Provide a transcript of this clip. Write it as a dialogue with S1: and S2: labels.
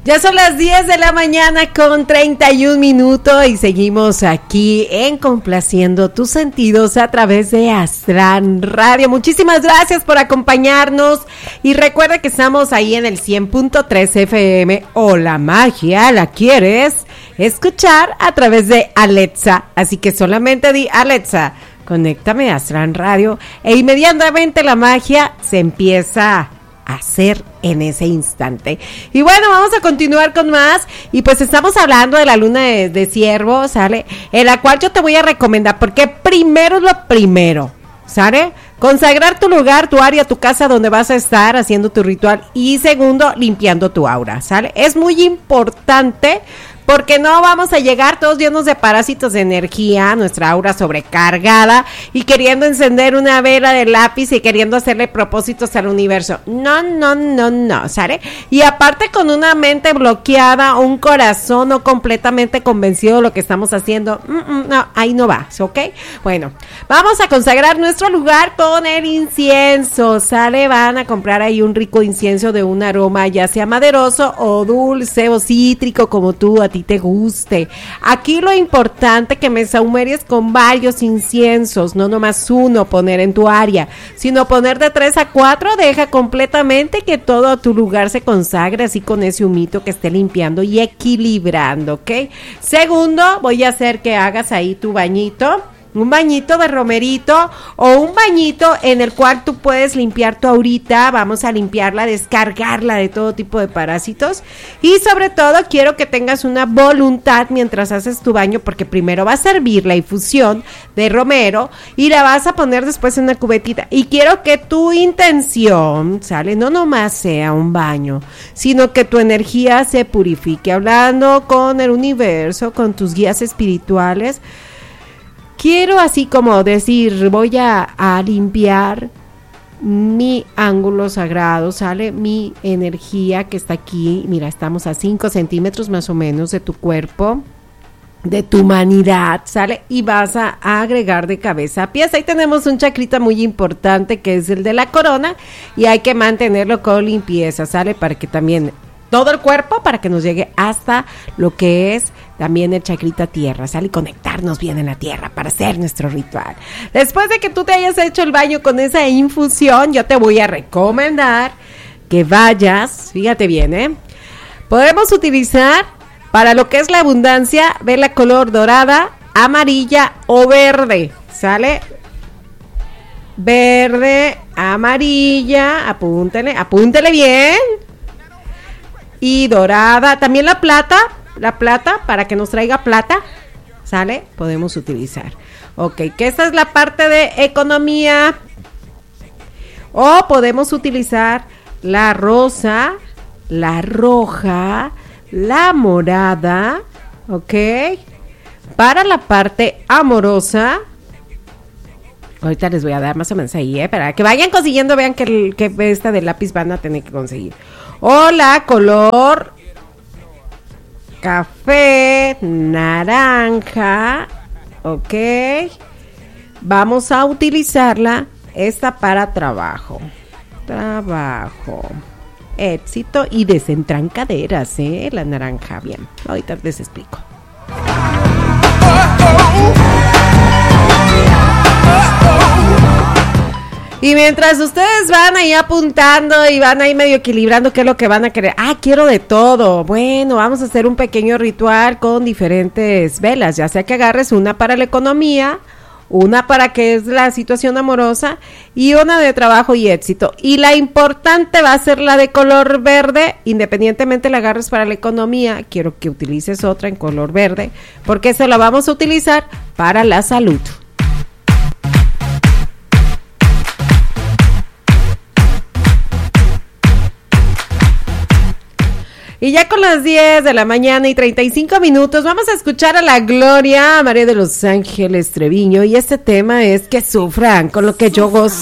S1: Ya son las 10 de la mañana con 31 minutos y seguimos aquí en Complaciendo tus sentidos a través de Astran Radio. Muchísimas gracias por acompañarnos y recuerda que estamos ahí en el 100.3 FM o la magia la quieres escuchar a través de Alexa. Así que solamente di Alexa, conéctame a Astran Radio e inmediatamente la magia se empieza hacer en ese instante. Y bueno, vamos a continuar con más. Y pues estamos hablando de la luna de Ciervo, ¿sale? En la cual yo te voy a recomendar, porque primero es lo primero, ¿sale? Consagrar tu lugar, tu área, tu casa donde vas a estar haciendo tu ritual. Y segundo, limpiando tu aura, ¿sale? Es muy importante porque no vamos a llegar todos llenos de parásitos de energía, nuestra aura sobrecargada y queriendo encender una vela de lápiz y queriendo hacerle propósitos al universo. No, ¿sale? Y aparte con una mente bloqueada, un corazón no completamente convencido de lo que estamos haciendo. No, ahí no va, ¿ok? Bueno, vamos a consagrar nuestro lugar con el incienso, ¿sale? Van a comprar ahí un rico incienso de un aroma ya sea maderoso o dulce o cítrico como tú a ti te guste. Aquí lo importante que me saumeries con varios inciensos, no nomás uno poner en tu área, sino poner de 3 a 4, deja completamente que todo tu lugar se consagre así con ese humito que esté limpiando y equilibrando, ¿ok? Segundo, voy a hacer que hagas ahí tu bañito. Un bañito de romerito o un bañito en el cual tú puedes limpiar tu aurita. Vamos a limpiarla, descargarla de todo tipo de parásitos. Y sobre todo quiero que tengas una voluntad mientras haces tu baño, porque primero va a servir la infusión de romero y la vas a poner después en una cubetita. Y quiero que tu intención, ¿sale? No nomás sea un baño, sino que tu energía se purifique. Hablando con el universo, con tus guías espirituales. Quiero así como decir, voy a limpiar mi ángulo sagrado, ¿sale? Mi energía que está aquí, mira, estamos a 5 centímetros más o menos de tu cuerpo, de tu humanidad, ¿sale? Y vas a agregar de cabeza a pies. Ahí tenemos un chakrita muy importante que es el de la corona y hay que mantenerlo con limpieza, ¿sale? Para que también todo el cuerpo, para que nos llegue hasta lo que es también el chakrita tierra, ¿sale? Y conectarnos bien en la tierra para hacer nuestro ritual. Después de que tú te hayas hecho el baño con esa infusión, yo te voy a recomendar que vayas, fíjate bien, podemos utilizar para lo que es la abundancia, vela color dorada, amarilla o verde, ¿sale? Verde, amarilla, apúntele bien. Y dorada, también la plata para que nos traiga plata, ¿sale? Podemos utilizar. Ok, que esta es la parte de economía. O podemos utilizar la rosa, la roja, la morada, ok. Para la parte amorosa, ahorita les voy a dar más o menos ahí, para que vayan consiguiendo, vean que esta de lápiz van a tener que conseguir. O la color café, naranja, ok. Vamos a utilizarla, esta para trabajo, éxito y desentrancaderas, la naranja, bien, ahorita les explico. Y mientras ustedes van ahí apuntando y van ahí medio equilibrando qué es lo que van a querer. Quiero de todo. Bueno, vamos a hacer un pequeño ritual con diferentes velas. Ya sea que agarres una para la economía, una para que es la situación amorosa y una de trabajo y éxito. Y la importante va a ser la de color verde. Independientemente la agarres para la economía, quiero que utilices otra en color verde, porque esa la vamos a utilizar para la salud. Y ya con las 10 de la mañana y 35 minutos vamos a escuchar a la Gloria María de los Ángeles Treviño y este tema es Que Sufran, con lo que yo gozo.